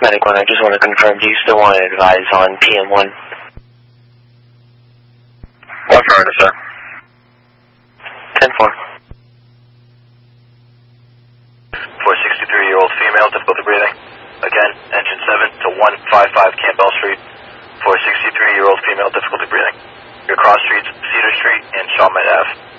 Medic 1, I just want to confirm, do you still want to advise on PM1? Affirmative, sir. 10-4. 463-year-old female, difficulty breathing. Again, engine 7 to 155 Campbell Street. 463-year-old female, difficulty breathing. Your cross streets, Cedar Street and Shawmut Ave.